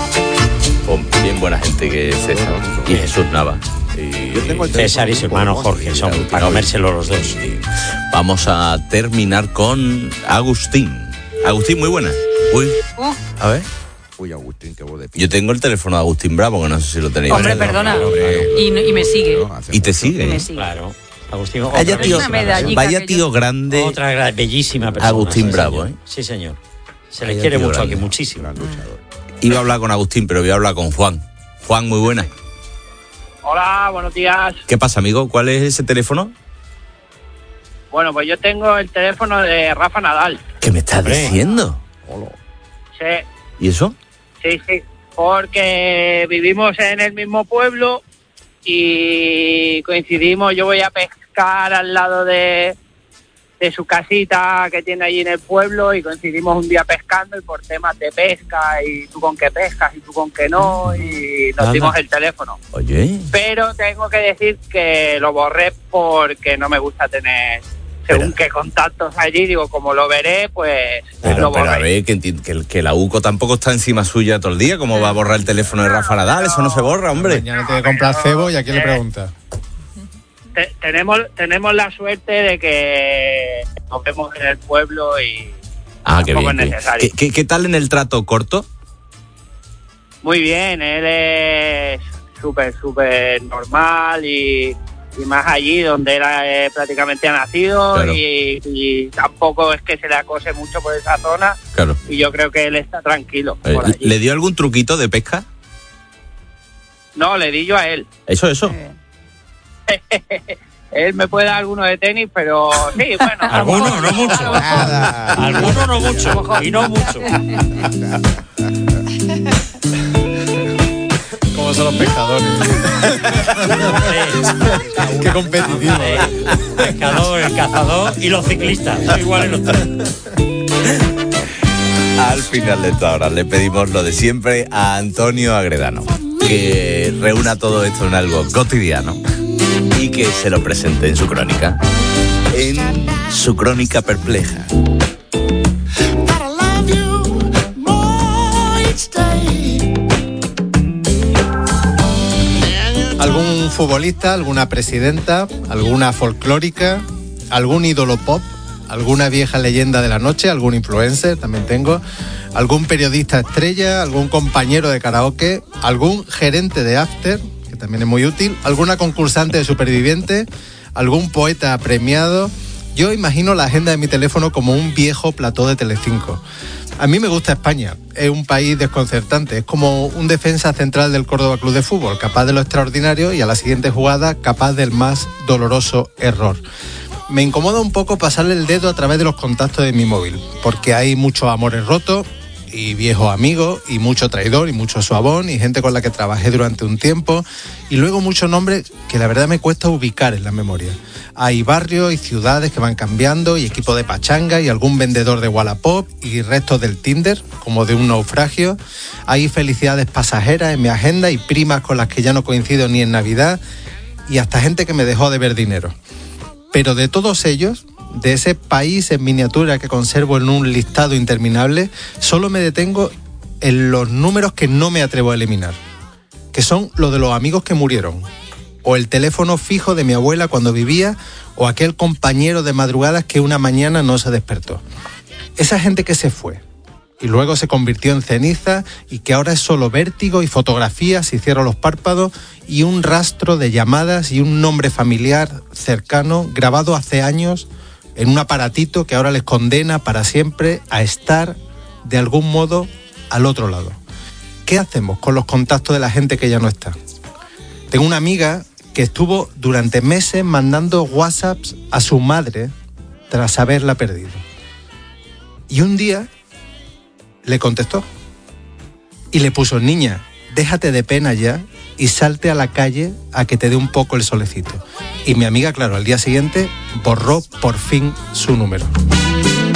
Pues bien buena gente que es César y Jesús Nava. Y yo tengo el César y su hermano Jorge, son para comérselo los dos. Y vamos a terminar con Agustín. Agustín, muy buena. Uy, uh. a ver. Uy, Agustín, qué voz de p... Yo tengo el teléfono de Agustín Bravo, que no sé si lo tenéis. Hombre, perdona. Hombre. Y, y me sigue. ¿Y te sigue? Y me sigue. Claro. Agustín, vaya tío, vaya tío grande. Otra bellísima persona. Agustín sí, Bravo, señor. ¿eh? Sí, señor. Se le quiere mucho grande. Aquí, muchísimo. Iba a hablar con Agustín, pero voy a hablar con Juan. Juan, muy buena. Hola, buenos días. ¿Qué pasa, amigo? ¿Cuál es ese teléfono? Bueno, pues yo tengo el teléfono de Rafa Nadal. ¿Qué me estás Hombre. diciendo? Sí. ¿Y eso? Sí, sí. Porque vivimos en el mismo pueblo y coincidimos. Yo voy a pescar al lado de, de su casita que tiene allí en el pueblo y coincidimos un día pescando y por temas de pesca y tú con qué pescas y tú con qué no y nos Nada. dimos el teléfono. Oye. Pero tengo que decir que lo borré porque no me gusta tener según qué contactos allí, digo, como lo veré, pues pero, lo borré. Pero a ver, que, que, que la U C O tampoco está encima suya todo el día, ¿cómo va a borrar el teléfono de Rafa Nadal? Eso no se borra, hombre. Mañana tiene que comprar cebo y a quién eh, le pregunta. Te, tenemos, tenemos la suerte de que nos vemos en el pueblo y ah, qué bien, es necesario. ¿Qué, qué, ¿Qué tal en el trato corto? Muy bien, él es súper, súper normal y... y más allí donde él eh, prácticamente ha nacido claro. y, y tampoco es que se le acose mucho por esa zona claro. y yo creo que él está tranquilo eh, por allí. ¿Le dio algún truquito de pesca? No, le di yo a él. ¿Eso, eso? Eh. Él me puede dar alguno de tenis, pero sí, bueno. Alguno, no mucho. Alguno, no mucho. Y no mucho. ¿Cómo son los pescadores? Qué competitivo. El pescador, el cazador y los ciclistas. Son iguales los tres. Al final de esta hora le pedimos lo de siempre a Antonio Agredano, que reúna todo esto en algo cotidiano y que se lo presente en su crónica. En su crónica perpleja. ¿Algún futbolista, alguna presidenta, alguna folclórica, algún ídolo pop, alguna vieja leyenda de la noche, algún influencer, también tengo, algún periodista estrella, algún compañero de karaoke, algún gerente de after, que también es muy útil, alguna concursante de Superviviente, algún poeta premiado? Yo imagino la agenda de mi teléfono como un viejo plató de Telecinco. A mí me gusta España, es un país desconcertante, es como un defensa central del Córdoba Club de Fútbol, capaz de lo extraordinario y a la siguiente jugada capaz del más doloroso error. Me incomoda un poco pasarle el dedo a través de los contactos de mi móvil, porque hay muchos amores rotos y viejos amigos, y mucho traidor, y mucho suabón, y gente con la que trabajé durante un tiempo, y luego muchos nombres que la verdad me cuesta ubicar en la memoria. Hay barrios y ciudades que van cambiando, y equipo de pachanga, y algún vendedor de Wallapop, y restos del Tinder, como de un naufragio. Hay felicidades pasajeras en mi agenda, y primas con las que ya no coincido ni en Navidad, y hasta gente que me dejó de ver dinero. Pero de todos ellos, de ese país en miniatura que conservo en un listado interminable, solo me detengo en los números que no me atrevo a eliminar, que son los de los amigos que murieron, o el teléfono fijo de mi abuela cuando vivía, o aquel compañero de madrugadas que una mañana no se despertó. Esa gente que se fue y luego se convirtió en ceniza, y que ahora es solo vértigo y fotografías si cierro los párpados, y un rastro de llamadas y un nombre familiar cercano grabado hace años en un aparatito que ahora les condena para siempre a estar de algún modo al otro lado. ¿Qué hacemos con los contactos de la gente que ya no está? Tengo una amiga que estuvo durante meses mandando WhatsApps a su madre tras haberla perdido. Y un día le contestó y le puso: niña, déjate de pena ya y salte a la calle a que te dé un poco el solecito. Y mi amiga, claro, al día siguiente borró por fin su número.